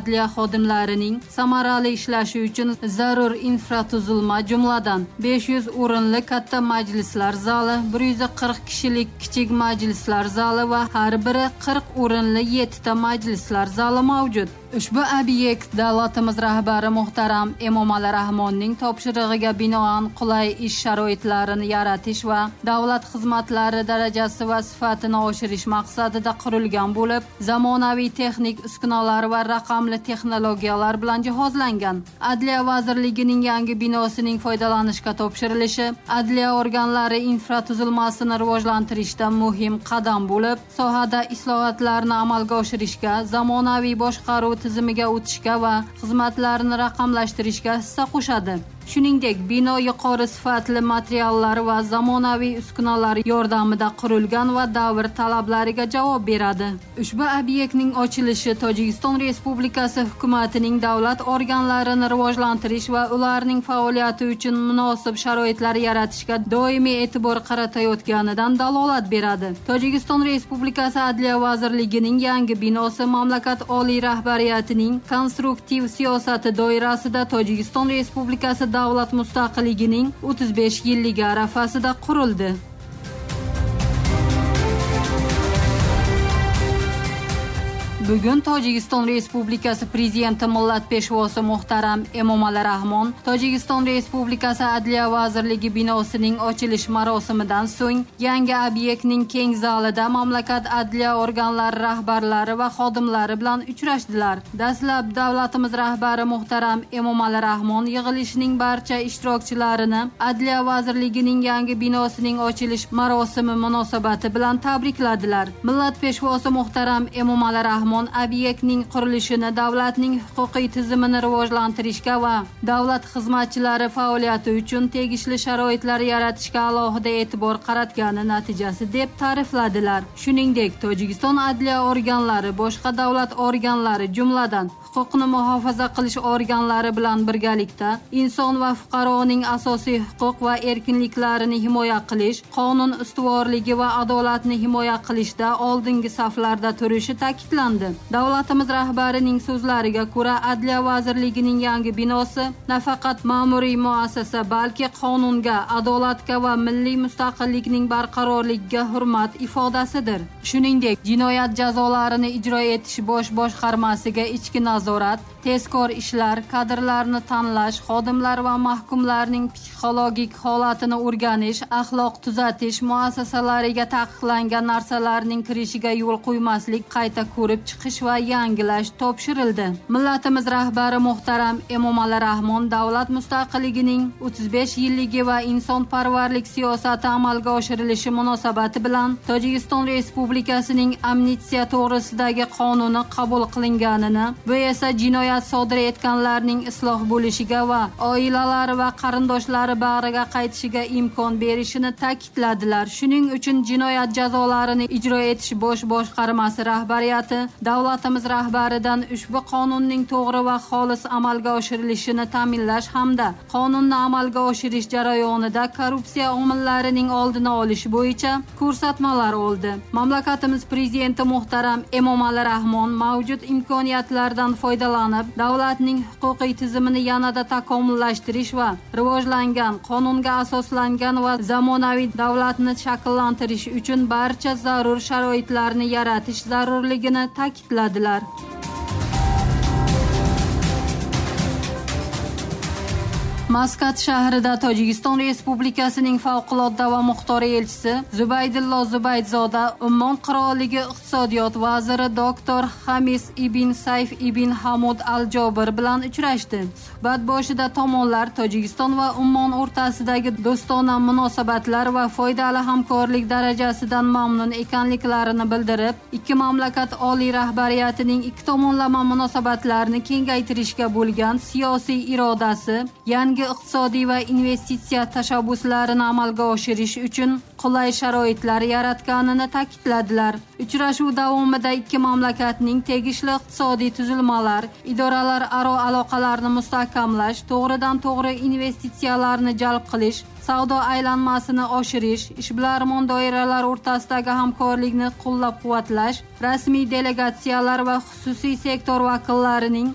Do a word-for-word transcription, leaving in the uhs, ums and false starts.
adliya xodimlarining samarali ishlashi uchun zarur infratuzilma, jumladan besh yuz o'rinli katta majlislar zali, bir yuz qirq kishilik kichik majlislar zali va har biri qirq o'rinli yetti ta majlislar zali mavjud. Ushbu obyekt davlatimiz rahbari muhtaram Emomali Rahmonning topshirig'iga binoan qulay ish sharoitlarini yaratish va davlat xizmatlari darajasi va sifatini oshirish maqsadida qurilgan bo'lib, zamonaviy texnik uskunalar va raqamli texnologiyalar bilan jihozlangan. Adliya vazirligining yangi binosining foydalanishga topshirilishi adliya organlari infratuzilmasini rivojlantirishda muhim qadam bo'lib, sohada islohotlarni amalga oshirishga, zamonaviy boshqaruv tizimiga o'tishga va xizmatlarni raqamlashtirishga hissa qo'shadi. Shuningdek, bino yuqori sifatli materiallar va zamonaviy uskunalar yordamida qurilgan va davr talablariga javob beradi. Ushbu obyektning ochilishi Tojikiston Respublikasi hukumatining davlat organlarini rivojlantirish va ularning faoliyati uchun munosib sharoitlar yaratishga doimiy e'tibor qaratayotganidan dalolat beradi. Tojikiston Respublikasi Adliya vazirligining yangi binosi mamlakat oliy rahbariyatining konstruktiv siyosati doirasida Tojikiston Respublikasi davlat mustaqilligining o'ttiz besh yilligi arafasida qurildi. Bugun Tojikiston Respublikasi Prezidenti millat peshvosi muhtaram Emomali Rahmon Tojikiston Respublikasi Adliya vazirligi binosining ochilish marosimidan so'ng yangi obyektning keng zalida mamlakat adliya organlari rahbarlari va xodimlari bilan uchrashdilar. Dastlab davlatimiz rahbari muhtaram Emomali Rahmon yig'ilishning barcha ishtirokchilarini Adliya vazirligining yangi binosining ochilish marosimi munosabati bilan tabrikladilar. Millat peshvosi muhtaram Emomali Rahmon obyektning qurilishini davlatning huquqiy tizimini rivojlantirishga va davlat xizmatchilari faoliyati uchun tegishli sharoitlar yaratishga alohida e'tibor qaratgani natijasi deb ta'rifladilar. Shuningdek, Tojikiston adliya organlari boshqa davlat organlari, jumladan huquqni muhofaza qilish organlari bilan birgalikda inson va fuqaroning asosiy huquq va erkinliklarini himoya qilish, qonun ustuvorligi va adolatni himoya qilishda oldingi saflarda turishi ta'kidlandi. Davlatimiz rahbarining so'zlariga ko'ra, Adliya vazirligining yangi binosi nafaqat ma'muriy muassasa, balki qonunga, adolatga va milliy mustaqillikning barqarorligiga hurmat ifodasidir. Shuningdek, jinoyat jazolarini ijro etish bosh boshqarmasiga ichki nazorat, tezkor ishlar, kadrlarni tanlash, xodimlar va mahkumlarning psixologik holatini o'rganish, axloq tuzatish muassasalariga taqiqlangan narsalarning kirishiga yo'l qo'ymaslik qayta ko'rib chiqish va yangilash topshirildi. Millatimiz rahbari muhtaram Emomali Rahmon davlat mustaqilligining o'ttiz besh yilligi va insonparvarlik siyosati amalga oshirilishi munosabati bilan Tojikiston Respublikasining amnistiya to'g'risidagi qonuni qabul qilinganini, bu esa jinoyat sodir etganlarning isloh bo'lishiga va oilalari va qarindoshlari bag'riga qaytishiga imkon berishini ta'kidladilar. Shuning uchun jinoyat jazolarini ijro etish bosh boshqarmasi rahbariyati davlatimiz rahbaridan ushbu qonunning to'g'ri va xolis amalga oshirilishini ta'minlash hamda qonunni amalga oshirish jarayonida korrupsiya omillarining oldini olish bo'yicha ko'rsatmalar oldi. Mamlakatimiz prezidenti muhtaram Emomali Rahmon mavjud imkoniyatlardan foydalanib, davlatning huquqiy tizimini yanada takomillashtirish va rivojlangan, qonunga asoslangan va zamonaviy davlatni shakllantirish uchun barcha zarur sharoitlarni yaratish zarurligini ta'kidladilar. Maskat shahrida Tojikiston Respublikasining favqulodda va muxtoriy elchisi Zubaydillo Zubaydzoda Ummon qirolligi iqtisodiyot vaziri doktor Hamis ibn Sayf ibn Hamud al-Jobir bilan uchrashdi. Suhbat boshida tomonlar Tojikiston va Ummon o'rtasidagi do'stona munosabatlar va foydali hamkorlik darajasidan mamnun ekanliklarini bildirib, ikki mamlakat oliy rahbariyatining ikki tomonlama munosabatlarni kengaytirishga bo'lgan siyosiy irodasi, yangi iqtisodiy va investitsiya tashabbuslarini amalga oshirish uchun qulay sharoitlar yaratganini ta'kidladilar. Uchrashuv davomida ikki mamlakatning tegishli iqtisodiy tuzilmalar, idoralararo aloqalarni mustahkamlash, to'g'ridan-to'g'ri investitsiyalarni jalb qilish, savdo aylanmasini oshirish, ishbilarmon doiralar o'rtasidagi hamkorlikni qo'llab-quvvatlash, rasmiy delegatsiyalar va xususiy sektor vakillarining